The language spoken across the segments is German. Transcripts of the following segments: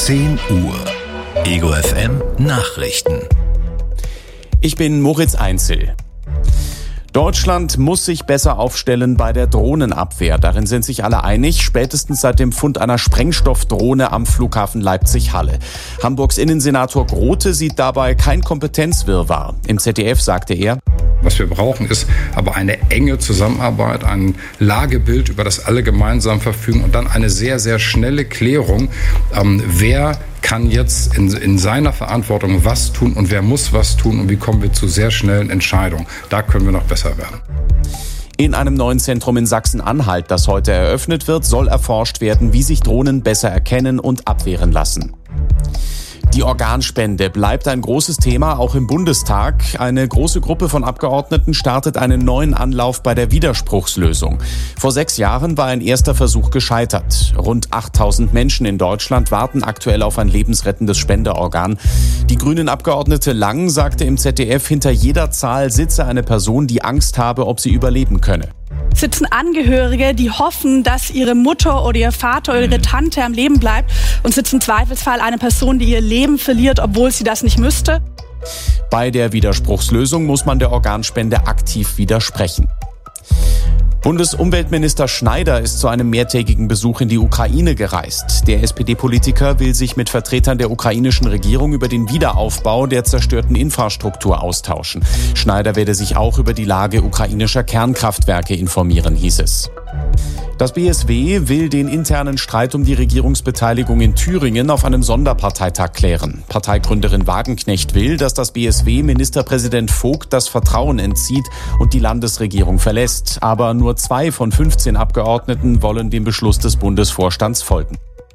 10 Uhr. Ego FM Nachrichten. Ich bin Moritz Einzel. Deutschland muss sich besser aufstellen bei der Drohnenabwehr. Darin sind sich alle einig, spätestens seit dem Fund einer Sprengstoffdrohne am Flughafen Leipzig-Halle. Hamburgs Innensenator Grote sieht dabei kein Kompetenzwirrwarr. Im ZDF sagte er: Was wir brauchen, ist aber eine enge Zusammenarbeit, ein Lagebild, über das alle gemeinsam verfügen und dann eine sehr, sehr schnelle Klärung. Wer kann jetzt in seiner Verantwortung was tun und wer muss was tun und wie kommen wir zu sehr schnellen Entscheidungen. Da können wir noch besser werden. In einem neuen Zentrum in Sachsen-Anhalt, das heute eröffnet wird, soll erforscht werden, wie sich Drohnen besser erkennen und abwehren lassen. Die Organspende bleibt ein großes Thema, auch im Bundestag. Eine große Gruppe von Abgeordneten startet einen neuen Anlauf bei der Widerspruchslösung. Vor 6 Jahren war ein erster Versuch gescheitert. Rund 8000 Menschen in Deutschland warten aktuell auf ein lebensrettendes Spenderorgan. Die Grünen-Abgeordnete Lang sagte im ZDF, hinter jeder Zahl sitze eine Person, die Angst habe, ob sie überleben könne. Sitzen Angehörige, die hoffen, dass ihre Mutter oder ihr Vater oder ihre Tante am Leben bleibt, und sitzt im Zweifelsfall eine Person, die ihr Leben verliert, obwohl sie das nicht müsste? Bei der Widerspruchslösung muss man der Organspende aktiv widersprechen. Bundesumweltminister Schneider ist zu einem mehrtägigen Besuch in die Ukraine gereist. Der SPD-Politiker will sich mit Vertretern der ukrainischen Regierung über den Wiederaufbau der zerstörten Infrastruktur austauschen. Schneider werde sich auch über die Lage ukrainischer Kernkraftwerke informieren, hieß es. Das BSW will den internen Streit um die Regierungsbeteiligung in Thüringen auf einem Sonderparteitag klären. Parteigründerin Wagenknecht will, dass das BSW Ministerpräsident Vogt das Vertrauen entzieht und die Landesregierung verlässt. Aber nur 2 von 15 Abgeordneten wollen dem Beschluss des Bundesvorstands folgen.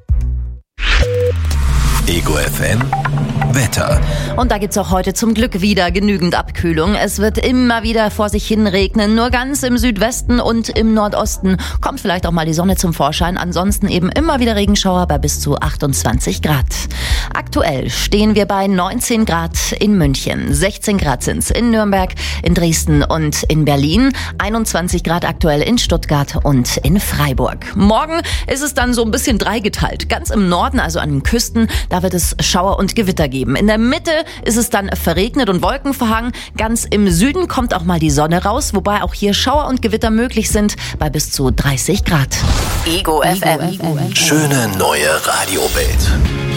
Ego FM Wetter. Und da gibt's auch heute zum Glück wieder genügend Abkühlung. Es wird immer wieder vor sich hin regnen. Nur ganz im Südwesten und im Nordosten kommt vielleicht auch mal die Sonne zum Vorschein. Ansonsten eben immer wieder Regenschauer bei bis zu 28 Grad. Aktuell stehen wir bei 19 Grad in München. 16 Grad sind's in Nürnberg, in Dresden und in Berlin. 21 Grad aktuell in Stuttgart und in Freiburg. Morgen ist es dann so ein bisschen dreigeteilt. Ganz im Norden, also an den Küsten, da wird es Schauer und Gewitter geben. In der Mitte ist es dann verregnet und wolkenverhangen. Ganz im Süden kommt auch mal die Sonne raus, wobei auch hier Schauer und Gewitter möglich sind bei bis zu 30 Grad. Ego FM. Schöne neue Radiowelt.